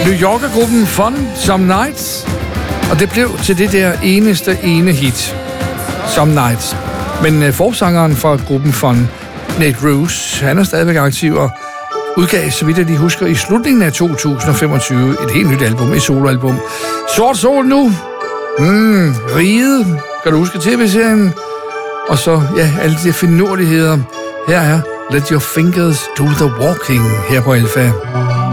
New Yorker-gruppen Fun Some Nights, og det blev til det der ene hit, Some Nights. Men forsangeren fra gruppen Fun, Nate Ruess, han er stadigvæk aktiv og udgav, så vidt jeg lige husker, i slutningen af 2025 et helt nyt album, et soloalbum. Sort Sol nu, Riget, kan du huske tv-serien? Og så, ja, alle de finurligheder. Her er Let Your Fingers Do The Walking her på Alfa.